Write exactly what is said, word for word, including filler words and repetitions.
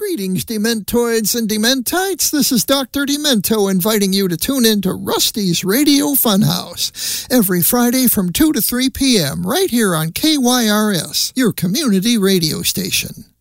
Greetings, Dementoids and Dementites. This is Doctor Demento inviting you to tune in to Rusty's Radio Funhouse every Friday from two to three p.m. right here on K Y R S, your community radio station.